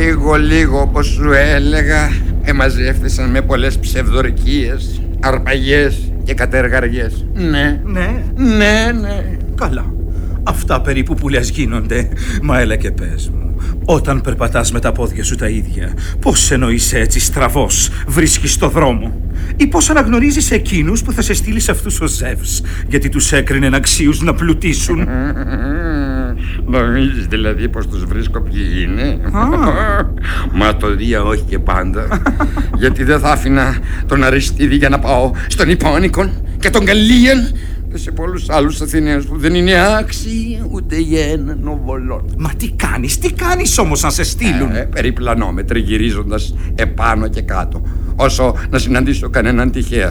Λίγο όπως σου έλεγα, εμαζεύτησαν με πολλές ψευδορκίες, αρπαγές και κατεργαριές. Ναι. Καλά. Αυτά περίπου που λες γίνονται. Μα έλα και πες μου, όταν περπατάς με τα πόδια σου τα ίδια, πώς εννοείς έτσι στραβός βρίσκεις το δρόμο? Ή πώς αναγνωρίζεις εκείνους που θα σε στείλει σε αυτούς ο Ζεύς, γιατί τους έκρινε αξίους να πλουτίσουν? Νομίζεις δηλαδή πως τους βρίσκω ποιοι είναι? Μα το Δία όχι και πάντα. Γιατί δεν θα άφηνα τον Αριστίδη για να πάω στον Ιππόνικον και τον Γαλλίαν και σε πολλούς άλλους Αθηναίους που δεν είναι άξιοι ούτε για έναν οβολόν. Μα τι κάνεις όμως να σε στείλουν? Περιπλανώ τριγυρίζοντας επάνω και κάτω, όσο να συναντήσω κανέναν τυχαία.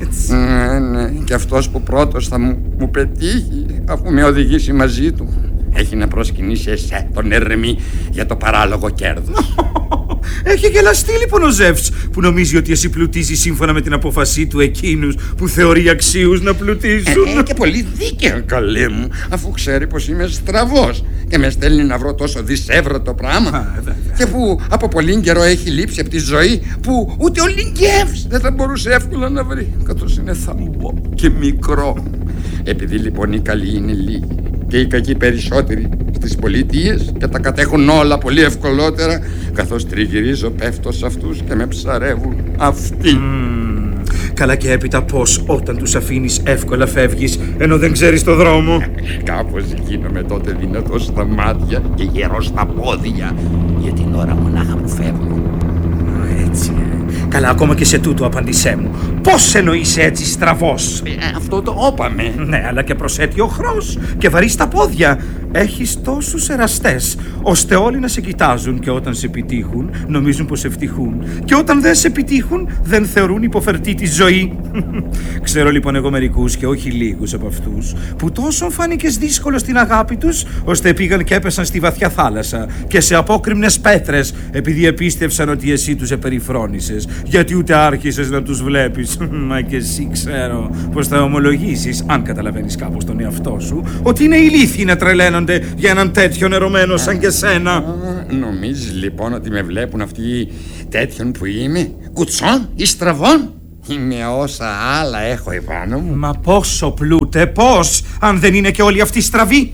Ναι, και αυτός που πρώτος θα μου πετύχει, αφού με οδηγήσει μαζί του, έχει να προσκυνήσει εσέ τον Ερμή για το παράλογο κέρδος. Έχει γελαστεί λοιπόν ο Ζεύς που νομίζει ότι εσύ πλουτίζεις σύμφωνα με την απόφασή του εκείνους που θεωρεί αξίους να πλουτίζουν. Και πολύ δίκαιο, καλέ μου, αφού ξέρει πως είμαι στραβός και με στέλνει να βρω τόσο δυσέβρωτο πράγμα. Και που από πολύ καιρό έχει λείψει από τη ζωή που ούτε ο Λιγκεύς δεν θα μπορούσε εύκολα να βρει, καθώς είναι θαμπό και μικρό. Επειδή λοιπόν οι καλοί είναι λίγοι και οι κακοί περισσότεροι στις πολιτείες και τα κατέχουν όλα πολύ ευκολότερα, καθώς τριγυρίζω πέφτω σε αυτούς και με ψαρεύουν αυτοί. Καλά, και έπειτα πως όταν τους αφήνεις εύκολα φεύγεις ενώ δεν ξέρεις το δρόμο? Κάπως γίνομαι τότε δυνατός στα μάτια και γερός στα πόδια για την ώρα μονάχα που φεύγω. Έτσι. Καλά, ακόμα και σε τούτο απάντησέ μου. Πώς εννοείς έτσι στραβός? Αυτό το είπαμε. Ναι, αλλά και προσέτει οχρός και βαρύ στα πόδια. Έχεις τόσους εραστές, ώστε όλοι να σε κοιτάζουν και όταν σε επιτύχουν νομίζουν πως ευτυχούν. Και όταν δεν σε επιτύχουν δεν θεωρούν υποφερτή τη ζωή. Ξέρω λοιπόν εγώ μερικούς και όχι λίγους από αυτούς που τόσο φάνηκες δύσκολο στην αγάπη τους, ώστε πήγαν και έπεσαν στη βαθιά θάλασσα και σε απόκρημνες πέτρες, επειδή επίστευσαν ότι εσύ τους επεριφρόνησες, γιατί ούτε άρχισες να τους βλέπεις. Μα και εσύ ξέρω πως θα ομολογήσεις, αν καταλαβαίνεις κάπως τον εαυτό σου, ότι είναι ηλίθιοι να τρελαίνονται για έναν τέτοιο νερωμένο σαν και σένα. Νομίζεις λοιπόν ότι με βλέπουν αυτοί τέτοιον που είμαι, κουτσών ή στραβών? Είμαι όσα άλλα έχω επάνω μου. Μα πόσο πλούτε, πώς, αν δεν είναι και όλοι αυτοί στραβοί?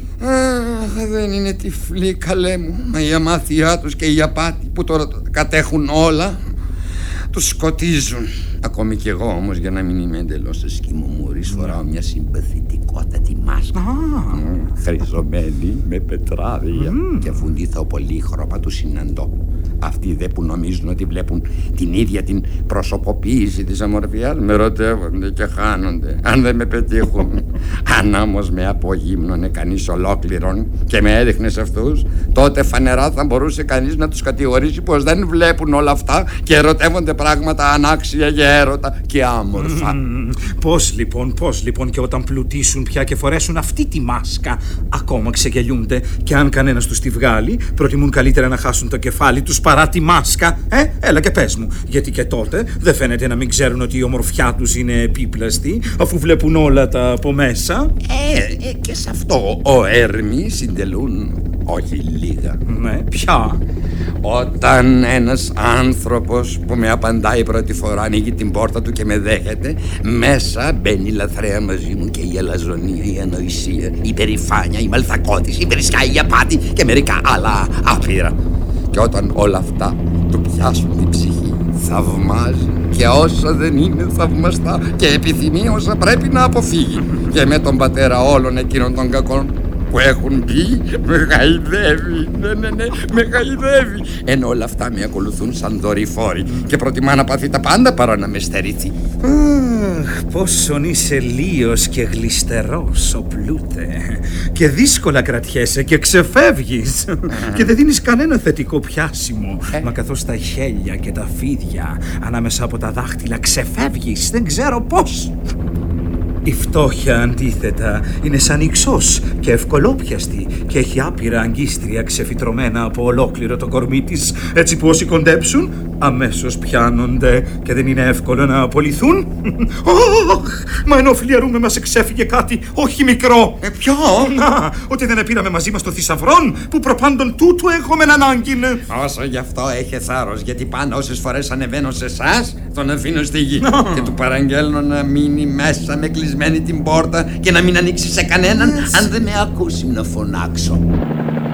Δεν είναι τυφλοί, καλέ μου. Μα η αμάθειά τους και η απάτη που τώρα κατέχουν όλα τους σκοτίζουν. Ακόμη κι εγώ όμως, για να μην είμαι εντελώς εσκυμομούρης, φοράω μια συμπαθητικότατη μάσκα, χρυσωμένη με πετράδια, και φουντίθω πολύχρωμα του συναντώ. Αυτοί δε που νομίζουν ότι βλέπουν την ίδια την προσωποποίηση της αμορφιάς με ερωτεύονται και χάνονται αν δεν με πετύχουν. Αν όμως με απογύμνωνε κανείς ολόκληρον και με έδειχνε σε αυτούς, τότε φανερά θα μπορούσε κανείς να τους κατηγορήσει πως δεν βλέπουν όλα αυτά και ερωτεύονται πράγματα ανάξια για έρωτα και άμορφα. Πώς λοιπόν και όταν πλουτίσουν πια και φορέσουν αυτή τη μάσκα, ακόμα ξεγελιούνται, και αν κανένας τους τη βγάλει, προτιμούν καλύτερα να χάσουν το κεφάλι τους παρά τη μάσκα. Έλα και πες μου, γιατί και τότε δεν φαίνεται να μην ξέρουν ότι η ομορφιά τους είναι επίπλαστη, αφού βλέπουν όλα τα από μέσα. Και σε αυτό ο Έρμη συντελούν όχι λίγα. Ναι, ποια? Όταν ένας άνθρωπος που με απαντάει πρώτη φορά ανοίγει την πόρτα του και με δέχεται, μέσα μπαίνει λαθρέα μαζί μου και η αλαζονία, η ανοησία, η περηφάνεια, η μαλθακότηση, η βρισιά, η απάτη και μερικά άλλα άπειρα. Και όταν όλα αυτά του πιάσουν την ψυχή, θαυμάζει και όσα δεν είναι θαυμαστά και επιθυμεί όσα πρέπει να αποφύγει. Και με τον πατέρα όλων εκείνων των κακών που έχουν πει, με χαϊδεύει. Ναι, με χαϊδεύει. Ενώ όλα αυτά με ακολουθούν σαν δορυφόροι και προτιμά να πάθει τα πάντα παρά να με στερηθεί. Πόσον είσαι λίος και γλιστερός, ο πλούτε, και δύσκολα κρατιέσαι και ξεφεύγεις και δεν δίνεις κανένα θετικό πιάσιμο. Μα καθώς τα χέλια και τα φίδια ανάμεσα από τα δάχτυλα ξεφεύγεις, δεν ξέρω πώς. Η φτώχεια, αντίθετα, είναι σαν υψός και ευκολόπιαστη και έχει άπειρα αγκίστρια ξεφυτρωμένα από ολόκληρο το κορμί της, έτσι που όσοι κοντέψουν αμέσως πιάνονται και δεν είναι εύκολο να απολυθούν. Μα ενώ φλιαρούμε μας εξέφυγε κάτι όχι μικρό. Ποιο? Να, ότι δεν πήραμε μαζί μας το θησαυρόν που προπάντων τούτου έχουμε ανάγκη. Όσο γι' αυτό έχει θάρρος, γιατί πάνω όσες φορές ανεβαίνω σε εσάς, τον αφήνω στη γη και του παραγγέλνω να μείνει μέσα με κλεισμένη την πόρτα και να μην ανοίξει σε κανέναν αν δεν με ακούσει να φωνάξω.